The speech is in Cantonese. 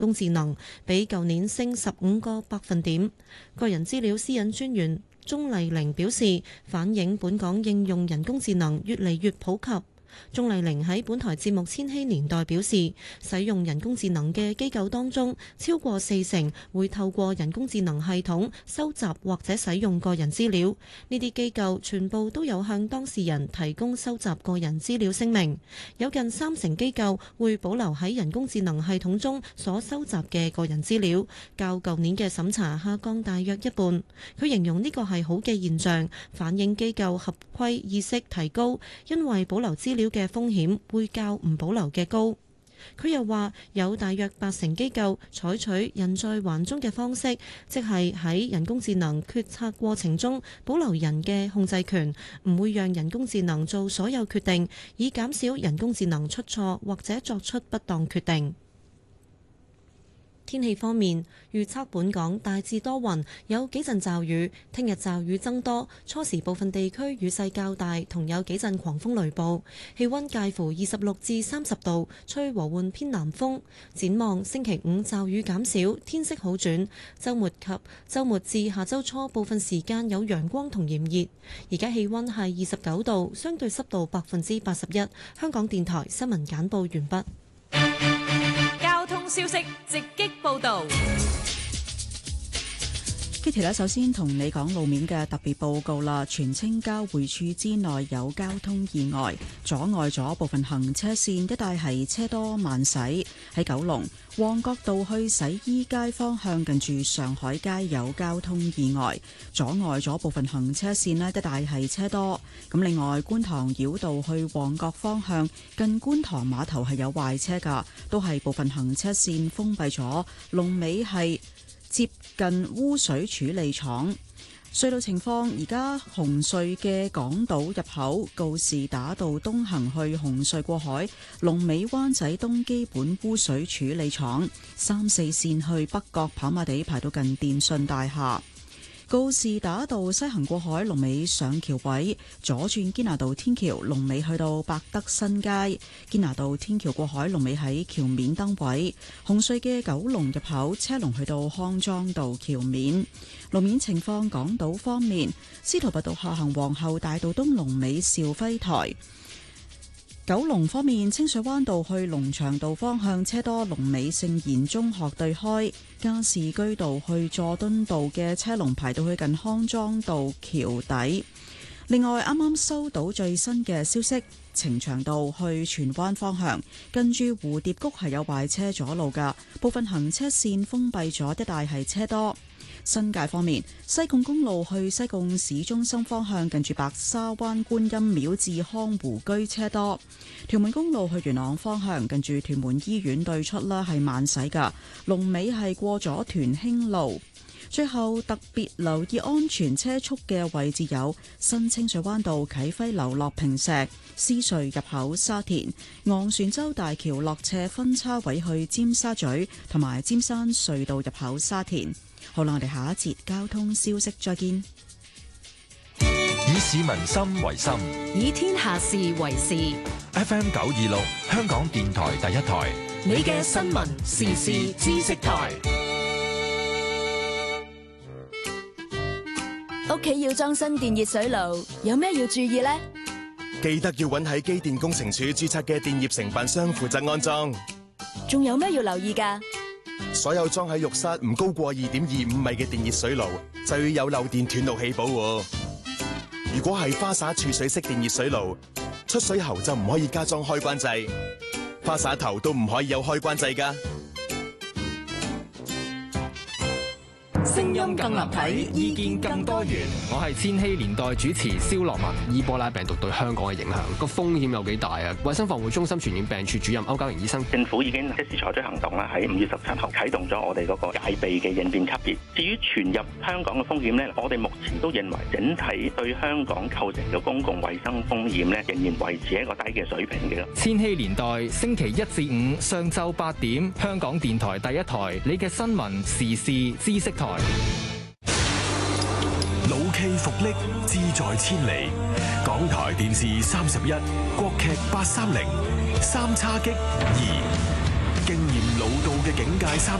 工智能，比舊年升15個百分點。個人資料私隱專員鍾麗玲表示，反映本港應用人工智能越嚟越普及。鍾麗玲喺本台節目《千禧年代》表示，使用人工智能嘅機構當中，超過40%會透過人工智能系統收集或者使用個人資料。呢啲機構全部都有向當事人提供收集個人資料聲明。有近30%機構會保留喺人工智能系統中所收集嘅個人資料，較舊年嘅審查下降大約一半。佢形容呢個係好嘅現象，反映機構合規意識提高，因為保留資料嘅風險會較唔保留嘅高。佢又話有大約80%機構採取人在寰中嘅方式，即係喺人工智能決策過程中保留人嘅控制權，唔會讓人工智能做所有決定，以減少人工智能出錯或者作出不當決定。天氣方面，預測本港大致多雲，有幾陣驟雨。聽日驟雨增多，初時部分地區雨勢較大，同有幾陣狂風雷暴。氣溫介乎26至30度，吹和緩偏南風。展望星期5驟雨減少，天色好轉。週末至下週初部分時間有陽光同炎熱。而家氣溫係29度，相對濕度81%。香港電台新聞簡報完畢。 消息直擊報導。 Kitty 咧，首先同你講路面嘅特別報告啦。荃青交匯處之內有交通意外，阻礙咗部分行車線，一帶係車多慢駛。喺九龍旺角道去洗衣街方向，近住上海街有交通意外，阻礙咗部分行車線呢，一帶係車多。咁另外觀塘繞道去旺角方向，近觀塘碼頭係有壞車㗎，都係部分行車線封閉咗，龍尾係接近污水處理廠。隧道情況，而家紅隧嘅港島入口告士打道東行去紅隧過海，龍尾灣仔東基本污水處理廠，3、4線去北角跑馬地排到近電訊大廈。告士打道西行過海，龍尾上橋位，左轉堅拿道天橋，龍尾去到百德新街。堅拿道天橋過海，龍尾喺橋面燈位。紅隧嘅九龍入口車龍去到康莊道橋面。路面情況，港島方面，司徒拔道下行皇后大道東龍尾兆輝台。九龍方面，清水灣道去龍翔道方向車多，龍尾聖賢中學對開。加士居道去佐敦道嘅車龍排到去近康莊道橋底。另外，啱啱收到最新嘅消息，呈祥道去荃灣方向，近住蝴蝶谷係有壞車阻路㗎，部分行車線封閉咗，一帶係車多。新界方面，西貢公路去西貢市中心方向，近住白沙灣觀音廟至康湖居車多。屯門公路去元朗方向，近住屯門醫院對出啦，係慢駛噶，龍尾係過咗屯興路。最後特別留意安全車速嘅位置有新清水灣道啟輝樓落坪石、獅隧入口沙田、昂船洲大橋落斜分叉位去尖沙咀，同埋尖山隧道入口沙田。好啦，我哋下一節交通消息再見。 以市民心為心， 以天下事為事。 FM 926，香港電台第一台， 你嘅新聞時事知識台。 屋企要裝新電熱水爐，有咩要注意呢？ 記得要揾喺機電工程署註冊嘅電業承辦商負責安裝。 仲有咩要留意㗎？ 所有裝喺浴室唔高過2.25米嘅電熱水爐，就要有漏電斷路器保護。如果係花灑儲水式電熱水爐，出水喉就唔可以加裝開關掣，花灑頭都唔可以有開關掣㗎。 聲音更立體，意見更多元。我係千禧年代主持蕭樂文。伊波拉病毒對香港嘅影響，個風險有幾大啊？衛生防護中心傳染病處主任歐家榮醫生， 政府已經即時採取行動啦，喺5月17號啟動咗我哋嗰個戒備嘅應變級別。至於傳入香港嘅風險呢，我哋目前都認為整體對香港構成嘅公共衛生風險呢，仍然維持一個低嘅水平嘅。 千禧年代星期1至5上晝8點，香港電台第一台，你嘅新聞時事知識台。 老 K 復溺，志在千里。港台電視31，國劇830，三叉戟2。 經驗老道嘅警戒